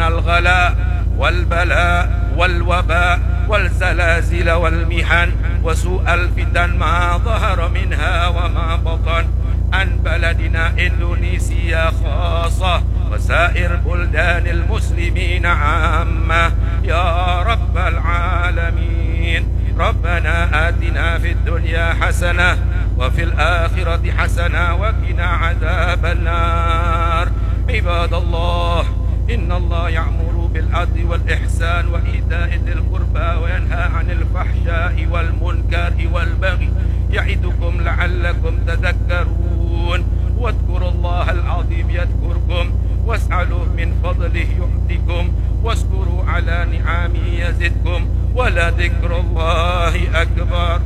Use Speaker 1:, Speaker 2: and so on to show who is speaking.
Speaker 1: الغلاء والبلاء والوباء والزلازل والمحن وسوء الفتن ما ظهر منها وما بطن عن بلدنا إندونيسيا خاصة وسائر بلدان المسلمين عامة يا رب العالمين. ربنا آتنا في الدنيا حسنة وفي الآخرة حسنة وقنا عذاب النار. عباد الله، إن الله يأمر بالعدل والإحسان وإيتاء ذي القربى وينهى عن الفحشاء والمنكر والبغي يعظكم لعلكم تذكرون. واذكروا الله العظيم يذكركم واسألوه من فضله يعطكم واشكروا على نعمه يزدكم ولذكر الله أكبر.